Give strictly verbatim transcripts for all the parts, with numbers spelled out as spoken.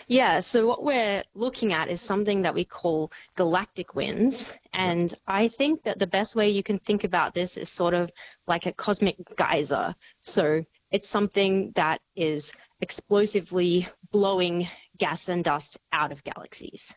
Yeah, so what we're looking at is something that we call galactic winds. Yep. And I think that the best way you can think about this is sort of like a cosmic geyser. So it's something that is explosively blowing gas and dust out of galaxies.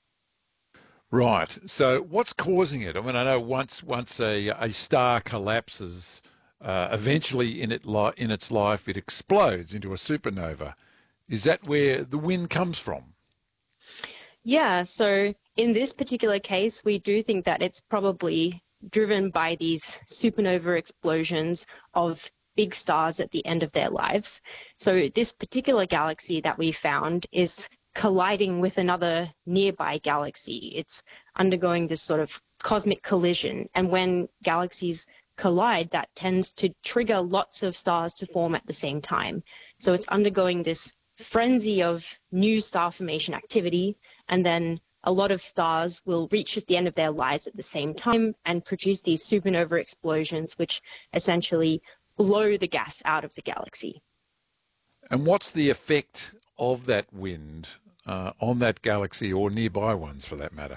Right. So what's causing it? I mean, I know once once a, a star collapses, uh, eventually in it li- in its life it explodes into a supernova. Is that where the wind comes from? Yeah, so in this particular case, we do think that it's probably driven by these supernova explosions of big stars at the end of their lives. So this particular galaxy that we found is colliding with another nearby galaxy. It's undergoing this sort of cosmic collision. And when galaxies collide, that tends to trigger lots of stars to form at the same time. So it's undergoing this frenzy of new star formation activity, and then a lot of stars will reach at the end of their lives at the same time and produce these supernova explosions, which essentially blow the gas out of the galaxy. And what's the effect of that wind uh, on that galaxy or nearby ones for that matter?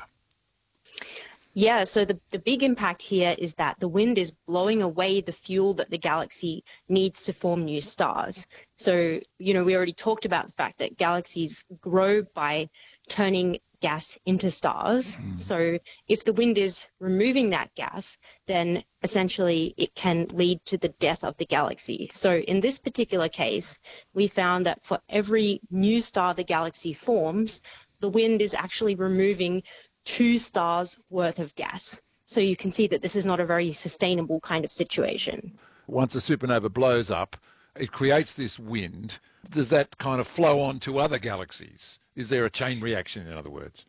Yeah, so the, the big impact here is that the wind is blowing away the fuel that the galaxy needs to form new stars. So, you know, we already talked about the fact that galaxies grow by turning gas into stars. Mm. So if the wind is removing that gas, then essentially it can lead to the death of the galaxy. So in this particular case, we found that for every new star the galaxy forms, the wind is actually removing two stars worth of gas. So you can see that this is not a very sustainable kind of situation. Once a supernova blows up, it creates this wind. Does that kind of flow on to other galaxies? Is there a chain reaction, in other words?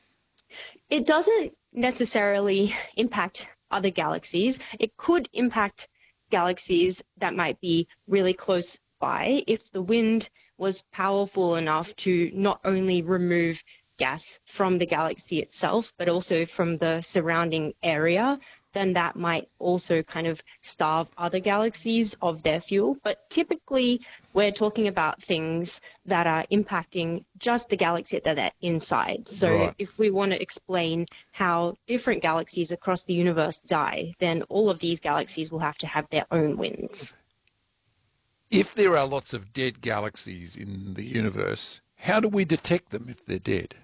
It doesn't necessarily impact other galaxies. It could impact galaxies that might be really close by if the wind was powerful enough to not only remove gas from the galaxy itself, but also from the surrounding area, then that might also kind of starve other galaxies of their fuel. But typically, we're talking about things that are impacting just the galaxy that they're inside. So Right. if we want to explain how different galaxies across the universe die, then all of these galaxies will have to have their own winds. If there are lots of dead galaxies in the universe, how do we detect them if they're dead?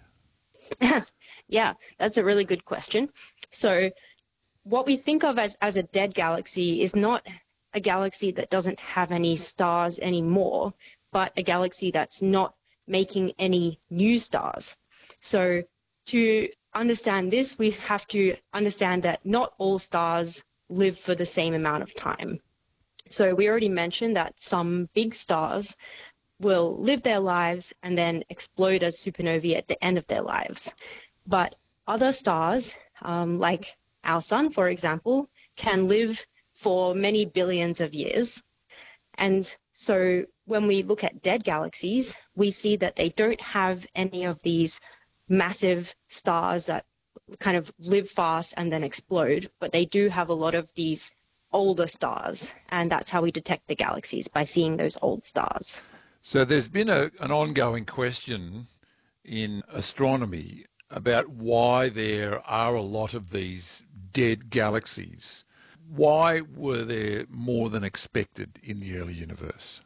Yeah, that's a really good question. So what we think of as, as a dead galaxy is not a galaxy that doesn't have any stars anymore, but a galaxy that's not making any new stars. So to understand this, we have to understand that not all stars live for the same amount of time. So we already mentioned that some big stars will live their lives and then explode as supernovae at the end of their lives. But other stars, um, like our sun, for example, can live for many billions of years. And so when we look at dead galaxies, we see that they don't have any of these massive stars that kind of live fast and then explode, but they do have a lot of these older stars. And that's how we detect the galaxies, by seeing those old stars. So there's been a, an ongoing question in astronomy about why there are a lot of these dead galaxies. Why were there more than expected in the early universe?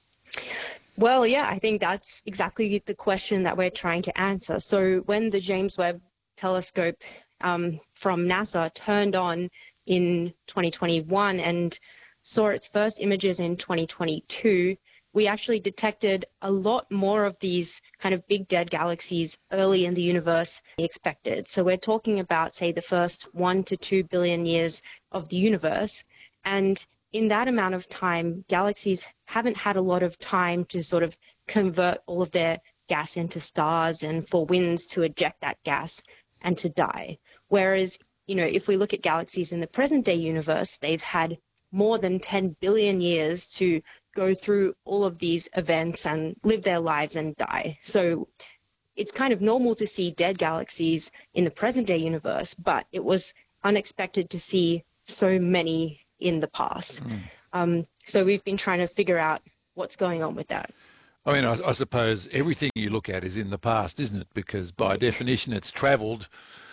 Well, yeah, I think that's exactly the question that we're trying to answer. So when the James Webb Telescope um, from NASA turned on in twenty twenty-one and saw its first images in twenty twenty-two, we actually detected a lot more of these kind of big dead galaxies early in the universe than expected. So we're talking about, say, the first one to two billion years of the universe. And in that amount of time, galaxies haven't had a lot of time to sort of convert all of their gas into stars and for winds to eject that gas and to die. Whereas, you know, if we look at galaxies in the present day universe, they've had more than ten billion years to go through all of these events and live their lives and die. So it's kind of normal to see dead galaxies in the present day universe, but it was unexpected to see so many in the past. Mm. Um, so we've been trying to figure out what's going on with that. I mean, I, I suppose everything you look at is in the past, isn't it? Because by definition, it's travelled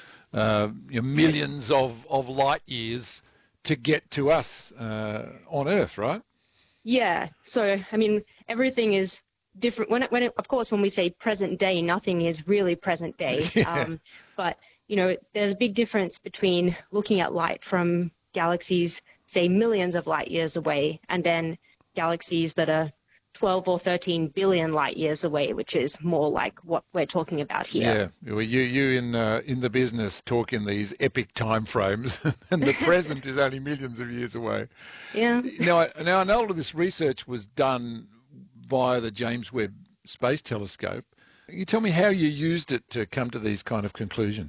uh, you know, millions of, of light years to get to us uh, on Earth, right? Yeah. So, I mean, everything is different. When it, when it, of course, when we say present day, nothing is really present day. Yeah. Um, but, you know, there's a big difference between looking at light from galaxies, say, millions of light years away, and then galaxies that are twelve or thirteen billion light years away, which is more like what we're talking about here. Yeah, well, you you in uh, in the business talk in these epic time frames, and the present is only millions of years away. Yeah. Now, I, now I know all of this research was done via the James Webb Space Telescope. Can you tell me how you used it to come to these kind of conclusions?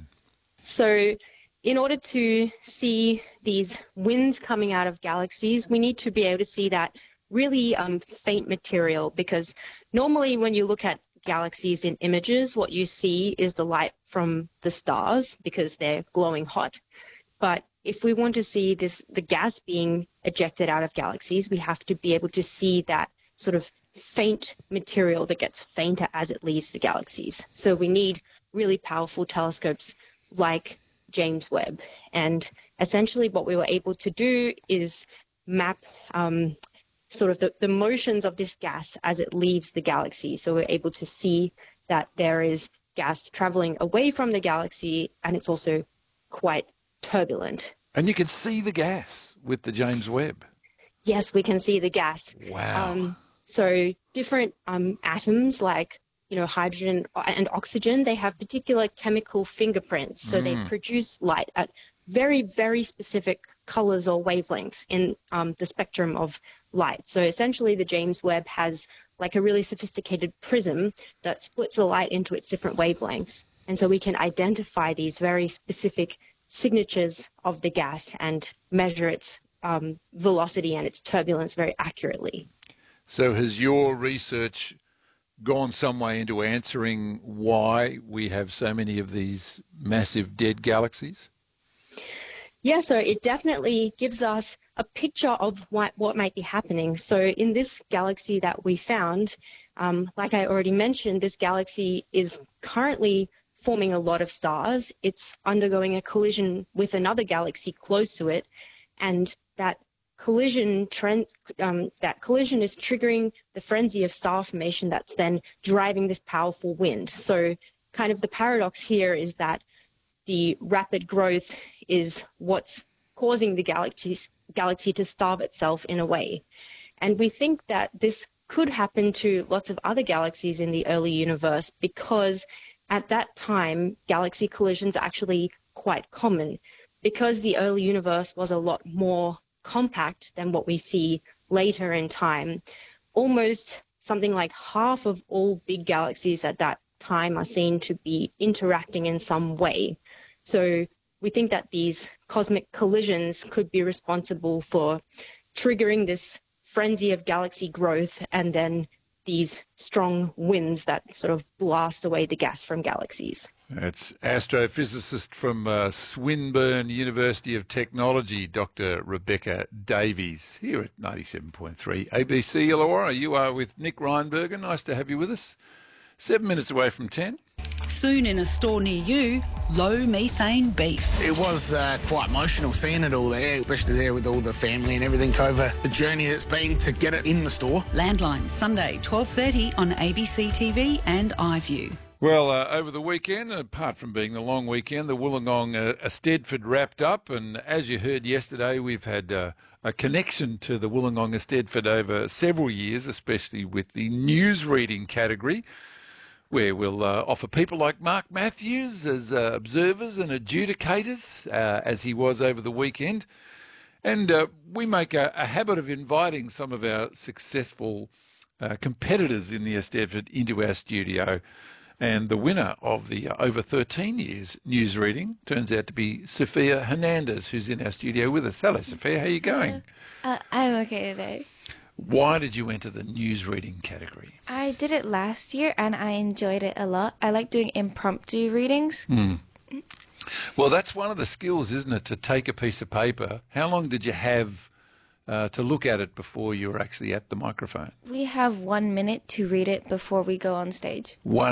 So, in order to see these winds coming out of galaxies, we need to be able to see that really um, faint material, because normally when you look at galaxies in images, what you see is the light from the stars because they're glowing hot. But if we want to see this, the gas being ejected out of galaxies, we have to be able to see that sort of faint material that gets fainter as it leaves the galaxies. So we need really powerful telescopes like James Webb. And essentially what we were able to do is map um, sort of the, the motions of this gas as it leaves the galaxy. So we're able to see that there is gas traveling away from the galaxy, and it's also quite turbulent. And you can see the gas with the James Webb. Yes, we can see the gas. Wow. Um, so different um, atoms like, you know, hydrogen and oxygen, they have particular chemical fingerprints. So mm. they produce light at very, very specific colors or wavelengths in um, the spectrum of light. So essentially the James Webb has like a really sophisticated prism that splits the light into its different wavelengths. And so we can identify these very specific signatures of the gas and measure its um, velocity and its turbulence very accurately. So has your research gone some way into answering why we have so many of these massive dead galaxies? Yeah, so it definitely gives us a picture of what, what might be happening. So in this galaxy that we found, um, like I already mentioned, this galaxy is currently forming a lot of stars. It's undergoing a collision with another galaxy close to it, and that collision trend, um, that collision is triggering the frenzy of star formation that's then driving this powerful wind. So kind of the paradox here is that the rapid growth is what's causing the galaxy, galaxy to starve itself in a way. And we think that this could happen to lots of other galaxies in the early universe because at that time, galaxy collisions are actually quite common. Because the early universe was a lot more compact than what we see later in time, almost something like half of all big galaxies at that time are seen to be interacting in some way. So we think that these cosmic collisions could be responsible for triggering this frenzy of galaxy growth and then these strong winds that sort of blast away the gas from galaxies. That's astrophysicist from uh, Swinburne University of Technology, Doctor Rebecca Davies, here at ninety-seven point three A B C Illawarra. You are with Nick Reinberger. Nice to have you with us. Seven minutes away from ten. Soon in a store near you, low methane beef. It was uh, quite emotional seeing it all there, especially there with all the family and everything over the journey that's been to get it in the store. Landline, Sunday, twelve thirty on A B C T V and iView. Well, uh, over the weekend, apart from being the long weekend, the Wollongong uh, Eisteddfod wrapped up, and as you heard yesterday, we've had uh, a connection to the Wollongong Eisteddfod over several years, especially with the news reading category, where we'll uh, offer people like Mark Matthews as uh, observers and adjudicators, uh, as he was over the weekend. And uh, we make a, a habit of inviting some of our successful uh, competitors in the Eisteddfod into our studio. And the winner of the uh, over thirteen years news reading turns out to be Sophia Hernandez, who's in our studio with us. Hello, Sophia. How are you going? Uh, I'm okay today. Why did you enter the news reading category? I did it last year and I enjoyed it a lot. I like doing impromptu readings. Mm. Well, that's one of the skills, isn't it, to take a piece of paper. How long did you have uh, to look at it before you're actually at the microphone? We have one minute to read it before we go on stage. One